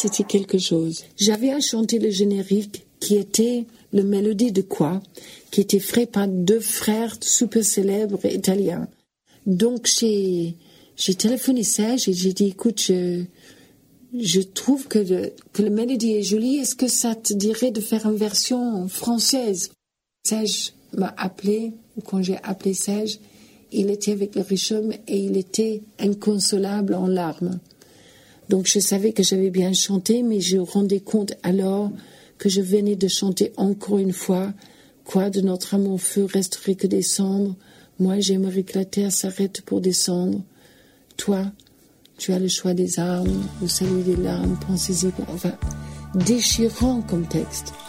c'était quelque chose. J'avais à chanter le générique qui était le mélodie de quoi, qui était fait par 2 frères super célèbres italiens. Donc j'ai téléphoné Serge et j'ai dit, écoute, je trouve que le mélodie est jolie, est-ce que ça te dirait de faire une version française? Serge m'a appelé, ou quand j'ai appelé Serge, il était avec le Richomme et il était inconsolable en larmes. Donc je savais que j'avais bien chanté, mais je me rendais compte alors que je venais de chanter encore une fois « Quoi de notre amour feu resterait que des cendres? Moi j'aimerais que la terre s'arrête pour descendre. Toi, tu as le choix des armes, ou celui des larmes, pensez-y. » Enfin, déchirant comme texte.